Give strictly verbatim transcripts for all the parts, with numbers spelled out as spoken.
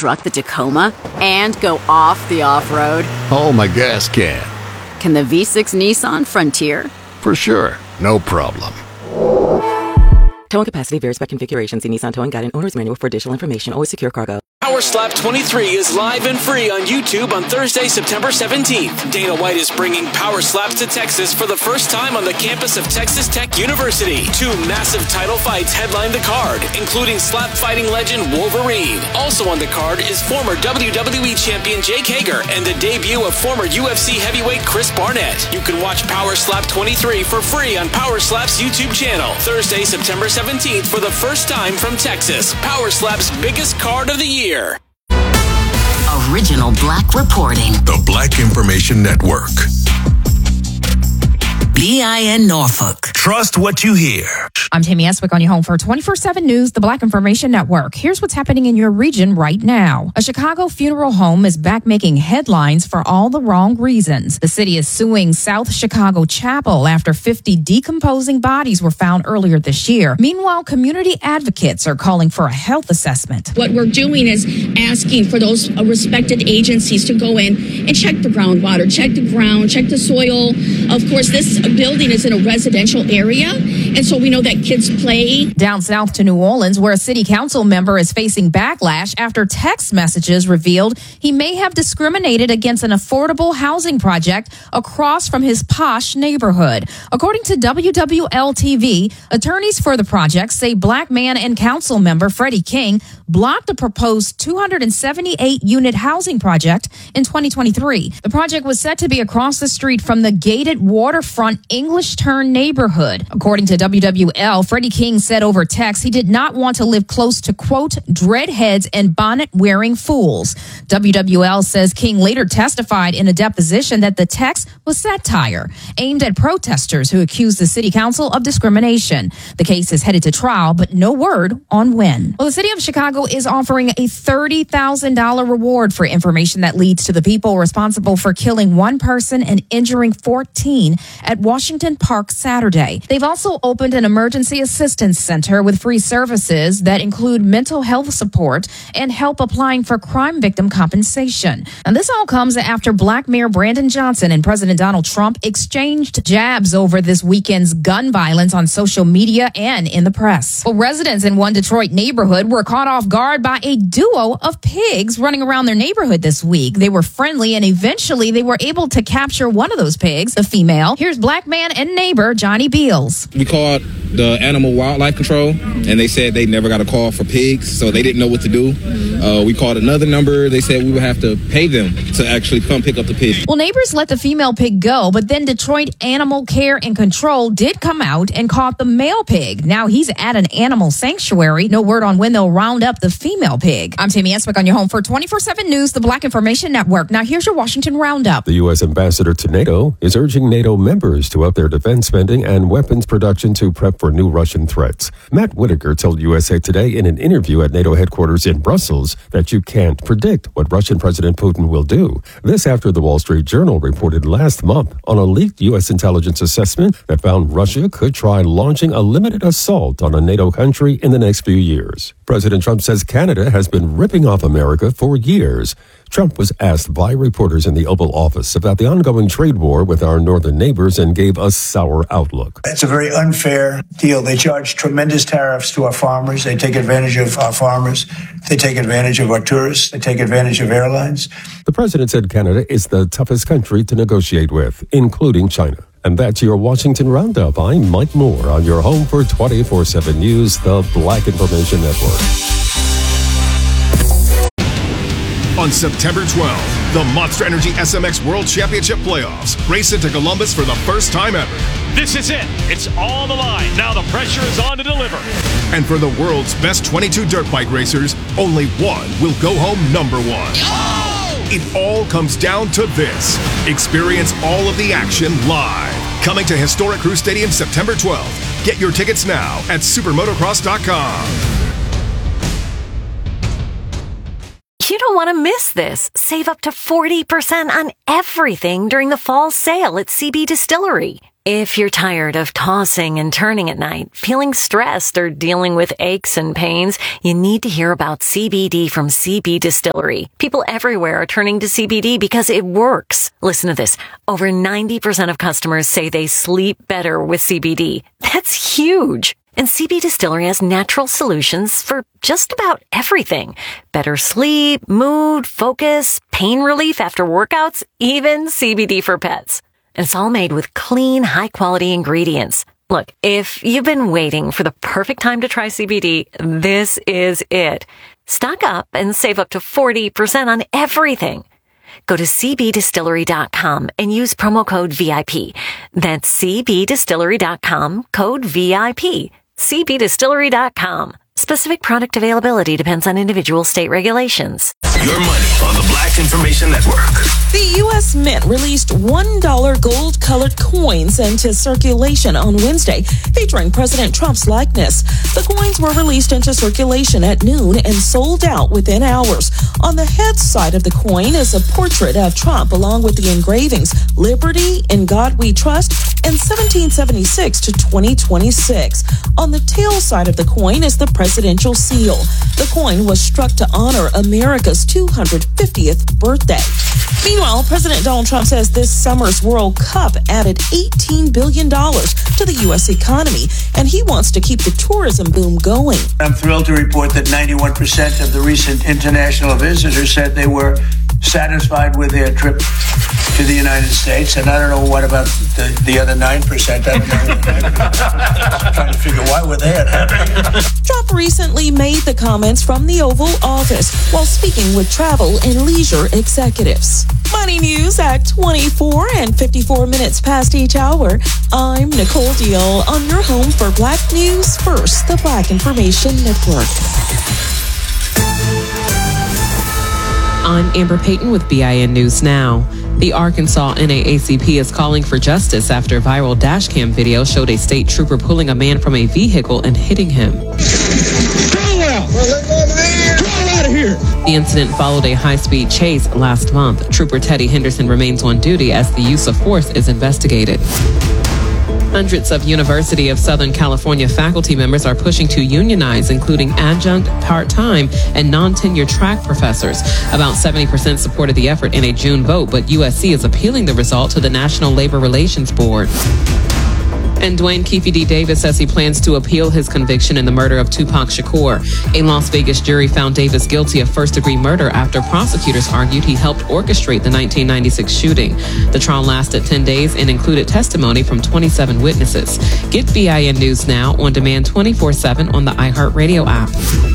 truck, the Tacoma, and go off the off-road? Oh, my gas can. Can the V six Nissan Frontier? For sure. No problem. Towing capacity varies by configuration. See Nissan Towing Guide and Owner's Manual for additional information. Always secure cargo. Power Slap twenty-three is live and free on YouTube on Thursday, September seventeenth. Dana White is bringing Power Slaps to Texas for the first time on the campus of Texas Tech University. Two massive title fights headline the card, including slap fighting legend Wolverine. Also on the card is former W W E champion Jake Hager and the debut of former U F C heavyweight Chris Barnett. You can watch Power Slap twenty-three for free on Power Slap's YouTube channel. Thursday, September seventeenth for the first time from Texas. Power Slap's biggest card of the year. Original Black reporting. The Black Information Network. B I N Norfolk. Trust what you hear. I'm Tammy Eswick on your home for twenty-four seven News, the Black Information Network. Here's what's happening in your region right now. A Chicago funeral home is back making headlines for all the wrong reasons. The city is suing South Chicago Chapel after fifty decomposing bodies were found earlier this year. Meanwhile, community advocates are calling for a health assessment. What we're doing is asking for those respected agencies to go in and check the groundwater, check the ground, check the soil. Of course, this building is in a residential area, and so we know that kids play. Down south to New Orleans, where a city council member is facing backlash after text messages revealed he may have discriminated against an affordable housing project across from his posh neighborhood. According to W W L T V, attorneys for the project say black man and council member Freddie King blocked a proposed two hundred seventy-eight unit housing project in twenty twenty-three. The project was set to be across the street from the gated waterfront English Turn neighborhood. According to W W L, Freddie King said over text he did not want to live close to, quote, dreadheads and bonnet-wearing fools. W W L says King later testified in a deposition that the text was satire aimed at protesters who accused the city council of discrimination. The case is headed to trial, but no word on when. Well, the city of Chicago is offering a thirty thousand dollars reward for information that leads to the people responsible for killing one person and injuring fourteen at Washington Park Saturday. They've also opened an emergency assistance center with free services that include mental health support and help applying for crime victim compensation. And this all comes after Black Mayor Brandon Johnson and President Donald Trump exchanged jabs over this weekend's gun violence on social media and in the press. Well, residents in one Detroit neighborhood were caught off guard by a duo of pigs running around their neighborhood this week. They were friendly and eventually they were able to capture one of those pigs, the female. Here's Black man and neighbor Johnny Beals. We called the Animal Wildlife Control, and they said they never got a call for pigs, so they didn't know what to do. Uh, we called another number. They said we would have to pay them to actually come pick up the pig. Well, neighbors let the female pig go, but then Detroit Animal Care and Control did come out and caught the male pig. Now he's at an animal sanctuary. No word on when they'll round up the female pig. I'm Tammy Eswick on your home for twenty-four seven News, the Black Information Network. Now here's your Washington Roundup. The U S ambassador to NATO is urging NATO members to up their defense spending and weapons production to prep for new Russian threats. Matt Whitaker told U S A Today in an interview at NATO headquarters in Brussels that you can't predict what Russian President Putin will do. This after the Wall Street Journal reported last month on a leaked U S intelligence assessment that found Russia could try launching a limited assault on a NATO country in the next few years. President Trump says Canada has been ripping off America for years. Trump was asked by reporters in the Oval Office about the ongoing trade war with our northern neighbors and gave a sour outlook. It's a very unfair deal. They charge tremendous tariffs to our farmers. They take advantage of our farmers. They take advantage of our tourists. They take advantage of airlines. The president said Canada is the toughest country to negotiate with, including China. And that's your Washington Roundup. I'm Mike Moore on your home for twenty-four seven News, the Black Information Network. On September twelfth, the Monster Energy S M X World Championship Playoffs race into Columbus for the first time ever. This is it. It's on the line. Now the pressure is on to deliver. And for the world's best twenty-two dirt bike racers, only one will go home number one. Oh! It all comes down to this. Experience all of the action live. Coming to historic Crew Stadium September twelfth. Get your tickets now at supermotocross dot com. You don't want to miss this. Save up to forty percent on everything during the fall sale at C B Distillery. If you're tired of tossing and turning at night, feeling stressed, or dealing with aches and pains, you need to hear about C B D from C B Distillery. People everywhere are turning to C B D because it works. Listen to this. Over ninety percent of customers say they sleep better with C B D. That's huge. And C B Distillery has natural solutions for just about everything. Better sleep, mood, focus, pain relief after workouts, even C B D for pets. And it's all made with clean, high-quality ingredients. Look, if you've been waiting for the perfect time to try C B D, this is it. Stock up and save up to forty percent on everything. Go to c b distillery dot com and use promo code V I P. That's c b distillery dot com, code V I P. c b distillery dot com. Specific product availability depends on individual state regulations. Your money on the Black Information Network. The U S Mint released one dollar gold-colored coins into circulation on Wednesday, featuring President Trump's likeness. The coins were released into circulation at noon and sold out within hours. On the head side of the coin is a portrait of Trump, along with the engravings Liberty, In God We Trust, and seventeen seventy-six to twenty twenty-six. On the tail side of the coin is the presidential seal. The coin was struck to honor America's two hundred fiftieth birthday. Meanwhile, President Donald Trump says this summer's World Cup added eighteen billion dollars to the U S economy, and he wants to keep the tourism boom going. I'm thrilled to report that ninety-one percent of the recent international visitors said they were satisfied with their trip to the United States. And I don't know what about the, the other nine percent. I don't know. I'm trying to figure why were they unhappy. Trump recently made the comments from the Oval Office while speaking with travel and leisure executives. Money news at twenty-four and fifty-four minutes past each hour. I'm Nicole Deal on your home for Black News First, the Black Information Network. I'm Amber Payton with B I N News Now. The Arkansas N double A C P is calling for justice after viral dashcam video showed a state trooper pulling a man from a vehicle and hitting him. The incident followed a high-speed chase last month. Trooper Teddy Henderson remains on duty as the use of force is investigated. Hundreds of University of Southern California faculty members are pushing to unionize, including adjunct, part-time, and non-tenure track professors. About seventy percent supported the effort in a June vote, but U S C is appealing the result to the National Labor Relations Board. And Dwayne Keefe D. Davis says he plans to appeal his conviction in the murder of Tupac Shakur. A Las Vegas jury found Davis guilty of first-degree murder after prosecutors argued he helped orchestrate the nineteen ninety-six shooting. The trial lasted ten days and included testimony from twenty-seven witnesses. Get B I N News Now on demand twenty-four seven on the iHeartRadio app.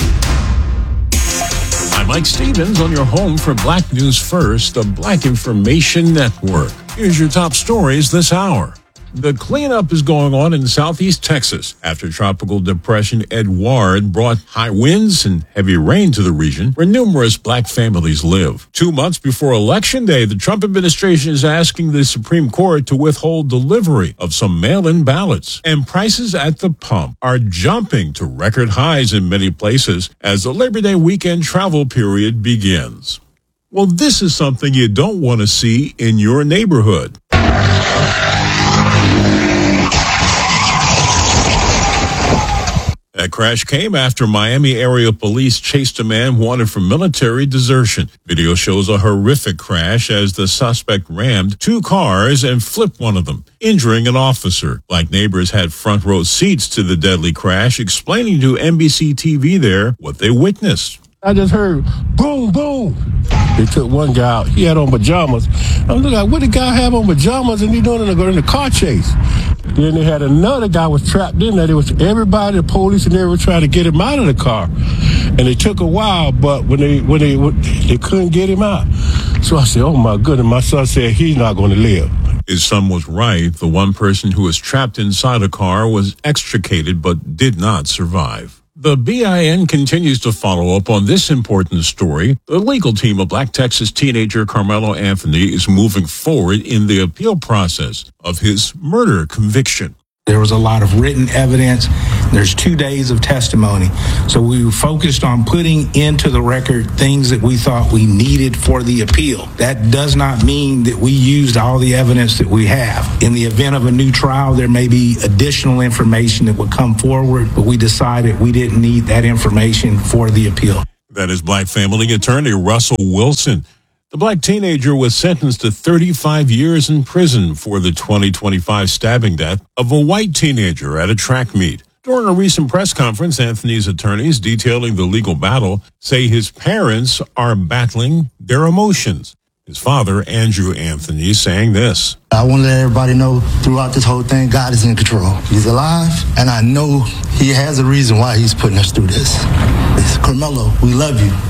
I'm Mike Stevens on your home for Black News First, the Black Information Network. Here's your top stories this hour. The cleanup is going on in southeast Texas after Tropical Depression Edouard brought high winds and heavy rain to the region where numerous black families live. Two months before Election Day, the Trump administration is asking the Supreme Court to withhold delivery of some mail-in ballots. And prices at the pump are jumping to record highs in many places as the Labor Day weekend travel period begins. Well, this is something you don't want to see in your neighborhood. That crash came after Miami area police chased a man wanted for military desertion. Video shows a horrific crash as the suspect rammed two cars and flipped one of them, injuring an officer. Black neighbors had front row seats to the deadly crash, explaining to N B C T V there what they witnessed. I just heard boom, boom. They took one guy out. He had on pajamas. I'm looking like, what did the guy have on pajamas and he doing in the, in the car chase? Then they had another guy was trapped in there. There was everybody, the police, and they were trying to get him out of the car. And it took a while, but when they when they they couldn't get him out. So I said, oh my goodness. My son said he's not going to live. His son was right. The one person who was trapped inside a car was extricated but did not survive. The B I N continues to follow up on this important story. The legal team of Black Texas teenager Carmelo Anthony is moving forward in the appeal process of his murder conviction. There was a lot of written evidence. There's two days of testimony. So we were focused on putting into the record things that we thought we needed for the appeal. That does not mean that we used all the evidence that we have. In the event of a new trial, there may be additional information that would come forward, but we decided we didn't need that information for the appeal. That is Black family attorney Russell Wilson. The Black teenager was sentenced to thirty-five years in prison for the twenty twenty-five stabbing death of a white teenager at a track meet. During a recent press conference, Anthony's attorneys detailing the legal battle say his parents are battling their emotions. His father, Andrew Anthony, saying this. I want to let everybody know throughout this whole thing, God is in control. He's alive, and I know he has a reason why he's putting us through this. It's Carmelo, we love you.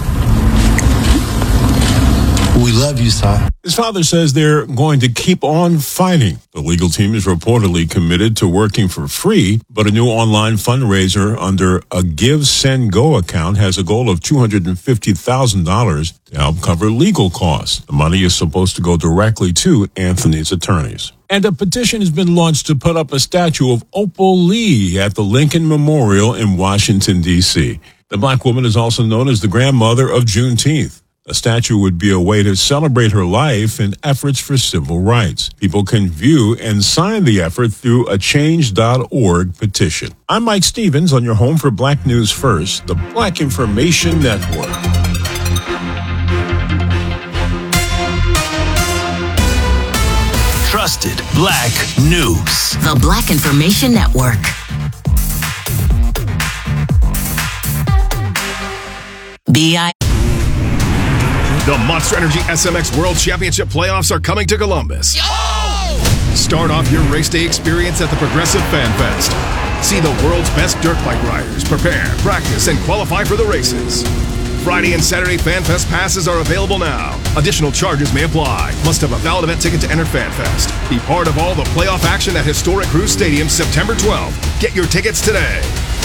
We love you, son. His father says they're going to keep on fighting. The legal team is reportedly committed to working for free, but a new online fundraiser under a Give, Send, Go account has a goal of two hundred fifty thousand dollars to help cover legal costs. The money is supposed to go directly to Anthony's attorneys. And a petition has been launched to put up a statue of Opal Lee at the Lincoln Memorial in Washington, D C. The Black woman is also known as the grandmother of Juneteenth. A statue would be a way to celebrate her life and efforts for civil rights. People can view and sign the effort through a change dot org petition. I'm Mike Stevens on your home for Black News First, the Black Information Network. Trusted Black News. The Black Information Network. B I The Monster Energy S M X World Championship playoffs are coming to Columbus. Yo! Start off your race day experience at the Progressive Fan Fest. See the world's best dirt bike riders prepare, practice, and qualify for the races. Friday and Saturday Fan Fest passes are available now. Additional charges may apply. Must have a valid event ticket to enter Fan Fest. Be part of all the playoff action at Historic Cruise Stadium September twelfth. Get your tickets today.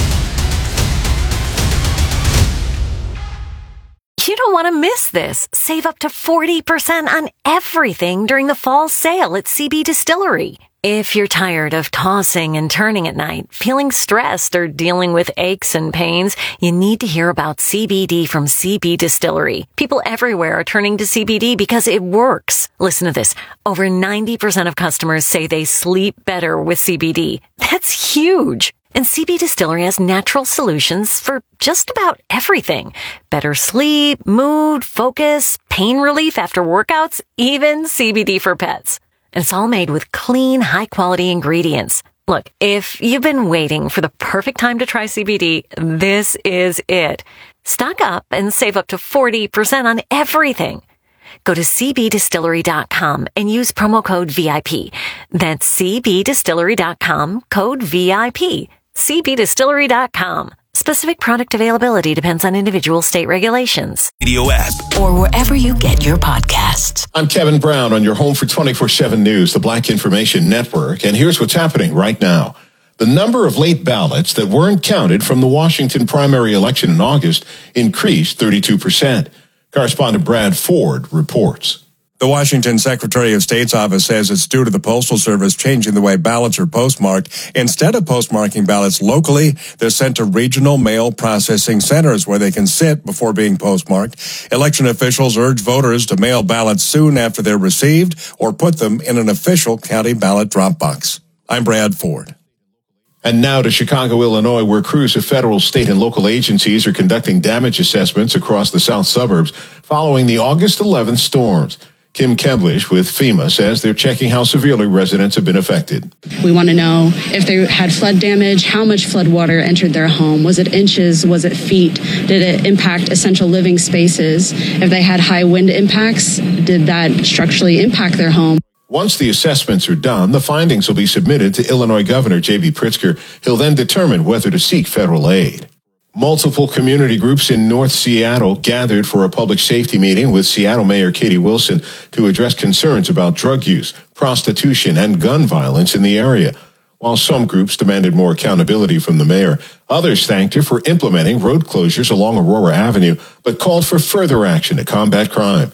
You don't want to miss this. Save up to forty percent on everything during the fall sale at C B Distillery. If you're tired of tossing and turning at night, feeling stressed, or dealing with aches and pains, you need to hear about C B D from C B Distillery. People everywhere are turning to C B D because it works. Listen to this. Over ninety percent of customers say they sleep better with C B D. That's huge. And C B Distillery has natural solutions for just about everything. Better sleep, mood, focus, pain relief after workouts, even C B D for pets. And it's all made with clean, high-quality ingredients. Look, if you've been waiting for the perfect time to try C B D, this is it. Stock up and save up to forty percent on everything. Go to c b distillery dot com and use promo code V I P. That's c b distillery dot com, code V I P. c b distillery dot com. Specific product availability depends on individual state regulations. Radio app. Or wherever you get your podcasts. I'm Kevin Brown on your home for twenty-four seven News, the Black Information Network. And here's what's happening right now. The number of late ballots that weren't counted from the Washington primary election in August increased thirty-two percent. Correspondent Brad Ford reports. The Washington Secretary of State's office says it's due to the Postal Service changing the way ballots are postmarked. Instead of postmarking ballots locally, they're sent to regional mail processing centers where they can sit before being postmarked. Election officials urge voters to mail ballots soon after they're received or put them in an official county ballot drop box. I'm Brad Ford. And now to Chicago, Illinois, where crews of federal, state, and local agencies are conducting damage assessments across the south suburbs following the August eleventh storms. Kim Keblish with FEMA says they're checking how severely residents have been affected. We want to know if they had flood damage, how much flood water entered their home. Was it inches? Was it feet? Did it impact essential living spaces? If they had high wind impacts, did that structurally impact their home? Once the assessments are done, the findings will be submitted to Illinois Governor J B Pritzker. He'll then determine whether to seek federal aid. Multiple community groups in North Seattle gathered for a public safety meeting with Seattle Mayor Katie Wilson to address concerns about drug use, prostitution, and gun violence in the area. While some groups demanded more accountability from the mayor, others thanked her for implementing road closures along Aurora Avenue, but called for further action to combat crime.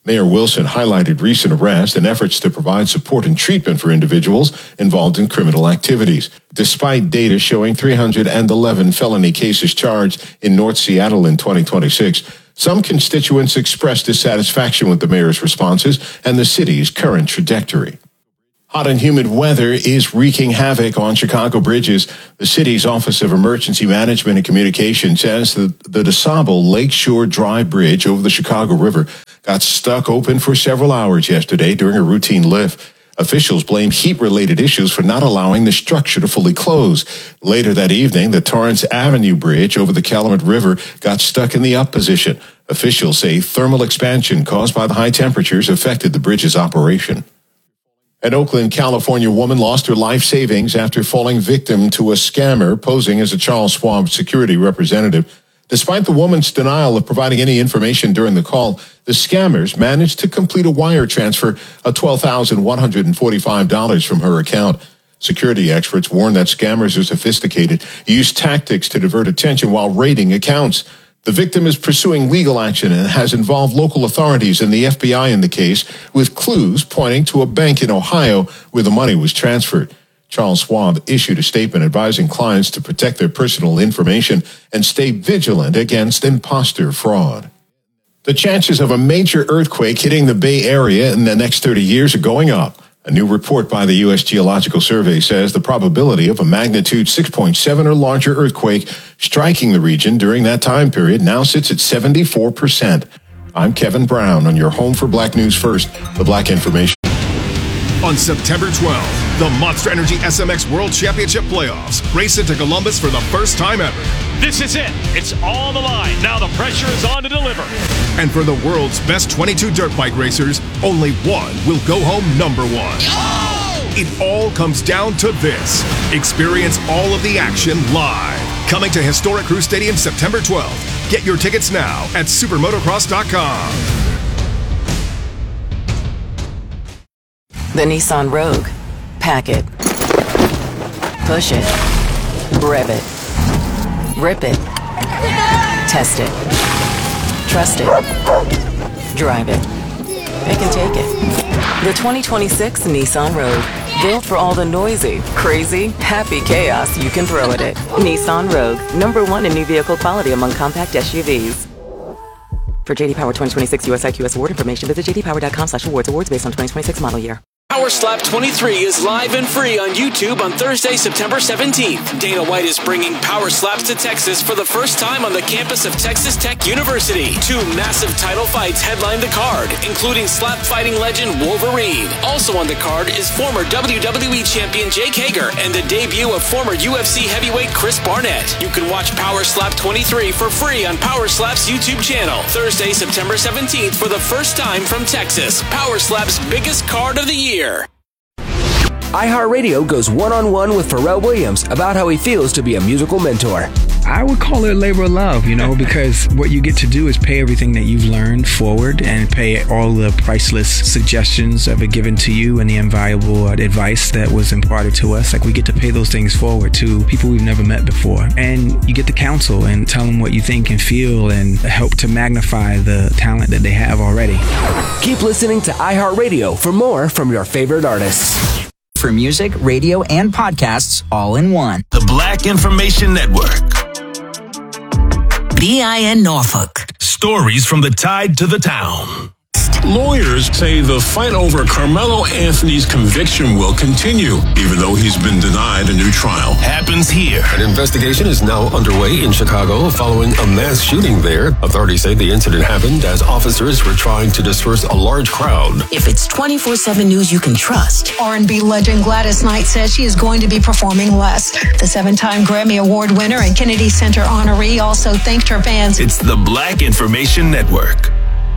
Mayor Wilson highlighted recent arrests and efforts to provide support and treatment for individuals involved in criminal activities. Despite data showing three hundred eleven felony cases charged in North Seattle in twenty twenty-six, some constituents expressed dissatisfaction with the mayor's responses and the city's current trajectory. Hot and humid weather is wreaking havoc on Chicago bridges. The city's Office of Emergency Management and Communication says that the DeSable Lakeshore Drive Bridge over the Chicago River got stuck open for several hours yesterday during a routine lift. Officials blame heat-related issues for not allowing the structure to fully close. Later that evening, the Torrance Avenue Bridge over the Calumet River got stuck in the up position. Officials say thermal expansion caused by the high temperatures affected the bridge's operation. An Oakland, California woman lost her life savings after falling victim to a scammer posing as a Charles Schwab security representative. Despite the woman's denial of providing any information during the call, the scammers managed to complete a wire transfer of twelve thousand one hundred forty-five dollars from her account. Security experts warn that scammers are sophisticated, use tactics to divert attention while raiding accounts. The victim is pursuing legal action and has involved local authorities and the F B I in the case, with clues pointing to a bank in Ohio where the money was transferred. Charles Schwab issued a statement advising clients to protect their personal information and stay vigilant against imposter fraud. The chances of a major earthquake hitting the Bay Area in the next thirty years are going up. A new report by the U S Geological Survey says the probability of a magnitude six point seven or larger earthquake striking the region during that time period now sits at seventy-four percent. I'm Kevin Brown on your home for Black News First, the Black Information. On September twelfth, the Monster Energy S M X World Championship Playoffs race into Columbus for the first time ever. This is it. It's all on the line. Now the pressure is on to deliver. And for the world's best twenty-two dirt bike racers, only one will go home number one. Oh! It all comes down to this. Experience all of the action live. Coming to historic Crew Stadium September twelfth. Get your tickets now at supermotocross dot com. The Nissan Rogue. Pack it. Push it. Rev it. Rip it. Test it. Trust it. Drive it. Pick and take it. The twenty twenty-six Nissan Rogue. Built for all the noisy, crazy, happy chaos you can throw at it. Nissan Rogue. Number one in new vehicle quality among compact S U Vs. For J D Power twenty twenty-six U S I Q S award information, visit j d power dot com slash awards. Awards based on twenty twenty-six model year. Power Slap twenty-three is live and free on YouTube on Thursday, September seventeenth. Dana White is bringing Power Slaps to Texas for the first time on the campus of Texas Tech University. Two massive title fights headline the card, including slap fighting legend Wolverine. Also on the card is former W W E champion Jake Hager and the debut of former U F C heavyweight Chris Barnett. You can watch Power Slap twenty-three for free on Power Slap's YouTube channel. Thursday, September seventeenth for the first time from Texas. Power Slap's biggest card of the year. iHeartRadio goes one-on-one with Pharrell Williams about how he feels to be a musical mentor. I would call it a labor of love, you know, because what you get to do is pay everything that you've learned forward and pay all the priceless suggestions that were given to you and the invaluable advice that was imparted to us. Like, we get to pay those things forward to people we've never met before. And you get to counsel and tell them what you think and feel and help to magnify the talent that they have already. Keep listening to iHeartRadio for more from your favorite artists. For music, radio, and podcasts all in one. The Black Information Network. B I N Norfolk. Stories from the tide to the town. Lawyers say the fight over Carmelo Anthony's conviction will continue, even though he's been denied a new trial. Happens here. An investigation is now underway in Chicago following a mass shooting there. Authorities say the incident happened as officers were trying to disperse a large crowd. If it's twenty-four seven news you can trust. R and B legend Gladys Knight says she is going to be performing less. The seven-time Grammy Award winner and Kennedy Center honoree also thanked her fans. It's the Black Information Network.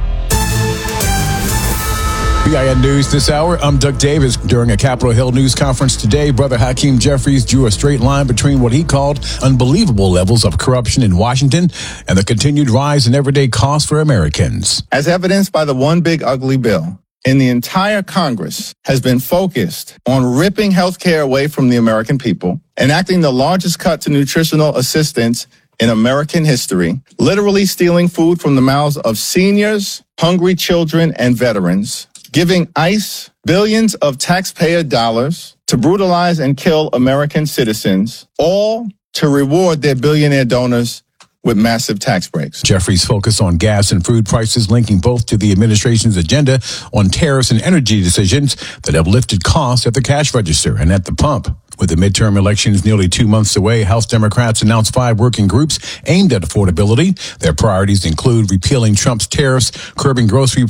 B I N News this hour. I'm Doug Davis. During a Capitol Hill news conference today, Brother Hakeem Jeffries drew a straight line between what he called unbelievable levels of corruption in Washington and the continued rise in everyday costs for Americans. As evidenced by the one big ugly bill, in the entire Congress has been focused on ripping health care away from the American people, enacting the largest cut to nutritional assistance in American history, literally stealing food from the mouths of seniors, hungry children, and veterans, giving ICE billions of taxpayer dollars to brutalize and kill American citizens, all to reward their billionaire donors with massive tax breaks. Jeffries focused on gas and food prices, linking both to the administration's agenda on tariffs and energy decisions that have lifted costs at the cash register and at the pump. With the midterm elections nearly two months away, House Democrats announced five working groups aimed at affordability. Their priorities include repealing Trump's tariffs, curbing grocery